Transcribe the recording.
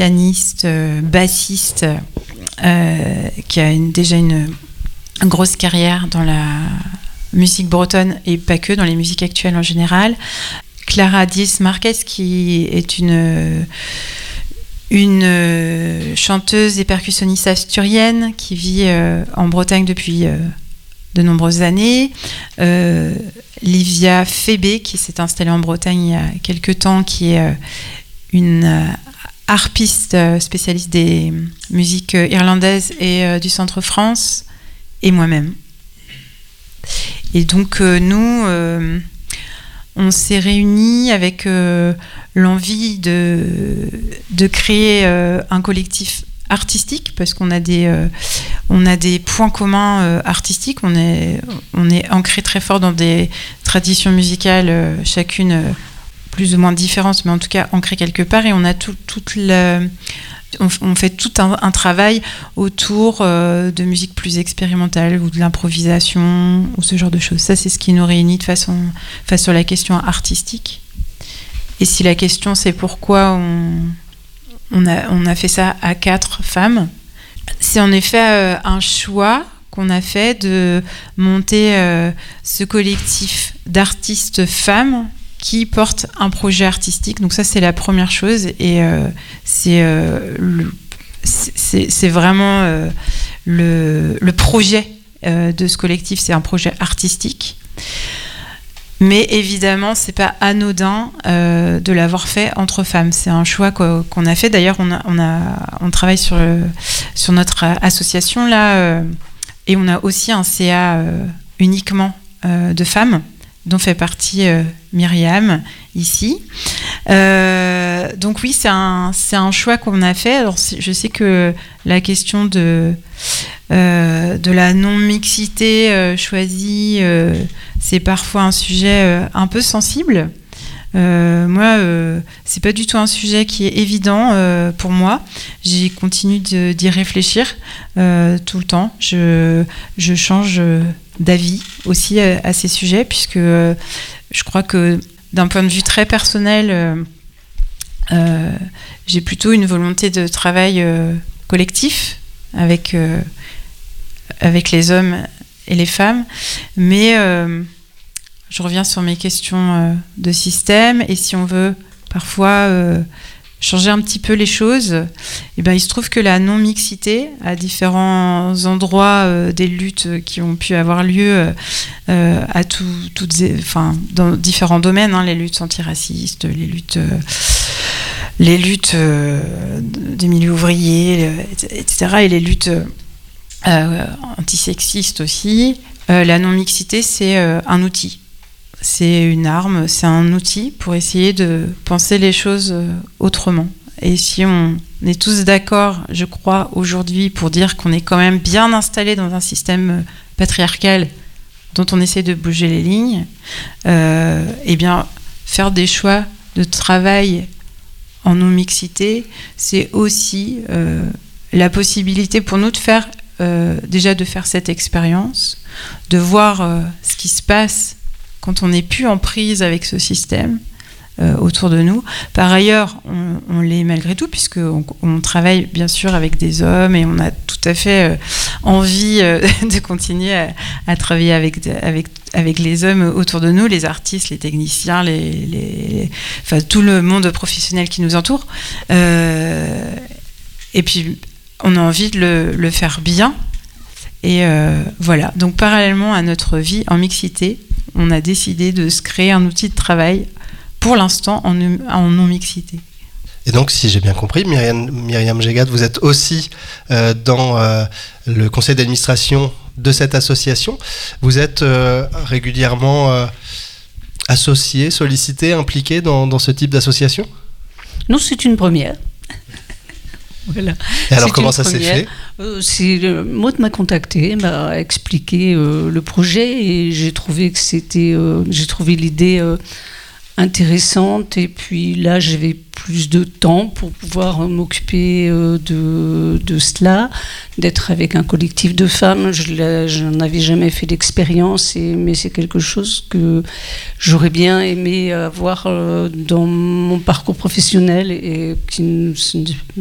pianiste, bassiste, qui a déjà une grosse carrière dans la musique bretonne et pas que, dans les musiques actuelles en général. Clara Diez Marquez, qui est une chanteuse et percussionniste asturienne qui vit en Bretagne depuis de nombreuses années. Livia Febé, qui s'est installée en Bretagne il y a quelques temps, qui est une harpiste spécialiste des musiques irlandaises et du centre France, et moi-même. Et donc nous, on s'est réunis avec l'envie de créer un collectif artistique, parce qu'on a des points communs artistiques. On est ancré très fort dans des traditions musicales, chacune plus ou moins différentes, mais en tout cas ancrées quelque part, et on a on fait tout un travail autour de musique plus expérimentale ou de l'improvisation ou ce genre de choses. Ça, c'est ce qui nous réunit face sur la question artistique. Et si la question c'est pourquoi on a fait ça à 4 femmes, c'est en effet un choix qu'on a fait de monter ce collectif d'artistes femmes qui portent un projet artistique. Donc ça, c'est la première chose, et c'est vraiment le projet de ce collectif, c'est un projet artistique. Mais évidemment, c'est pas anodin de l'avoir fait entre femmes. C'est un choix qu'on a fait. D'ailleurs, on travaille sur notre association là, et on a aussi un CA uniquement de femmes, dont fait partie Myriam ici. Donc oui, c'est un choix qu'on a fait. Alors je sais que la question de la non-mixité choisie, c'est parfois un sujet un peu sensible. Moi, c'est pas du tout un sujet qui est évident pour moi. J'ai continué d'y réfléchir tout le temps. Je change d'avis aussi à ces sujets, puisque je crois que d'un point de vue très personnel, j'ai plutôt une volonté de travail collectif avec les hommes et les femmes, mais je reviens sur mes questions de système, et si on veut parfois changer un petit peu les choses, et ben, il se trouve que la non-mixité à différents endroits des luttes qui ont pu avoir lieu dans différents domaines, hein, les luttes antiracistes, les luttes des milieux ouvriers, etc., et les luttes antisexistes aussi, la non-mixité, c'est un outil. C'est une arme, c'est un outil pour essayer de penser les choses autrement. Et si on est tous d'accord, je crois, aujourd'hui, pour dire qu'on est quand même bien installé dans un système patriarcal dont on essaie de bouger les lignes, eh bien, faire des choix de travail en non-mixité, c'est aussi la possibilité pour nous de faire cette expérience, de voir ce qui se passe quand on n'est plus en prise avec ce système autour de nous. Par ailleurs, on l'est malgré tout, puisqu'on travaille bien sûr avec des hommes, et on a tout à fait envie de continuer à travailler avec les hommes autour de nous, les artistes, les techniciens, enfin, tout le monde professionnel qui nous entoure. Et puis, on a envie de le faire bien. Et voilà. Donc, parallèlement à notre vie en mixité, on a décidé de se créer un outil de travail, pour l'instant, en non-mixité. Et donc, si j'ai bien compris, Myriam Jegat, vous êtes aussi dans le conseil d'administration de cette association. Vous êtes régulièrement associée, sollicitée, impliquée dans ce type d'association ? Non, c'est une première. Voilà. Et alors, comment ça s'est fait ? Maud m'a contacté, m'a expliqué le projet, et j'ai trouvé l'idée intéressante, et puis là j'avais plus de temps pour pouvoir m'occuper de cela, d'être avec un collectif de femmes. Je n'en avais jamais fait d'expérience, mais c'est quelque chose que j'aurais bien aimé avoir dans mon parcours professionnel, et qui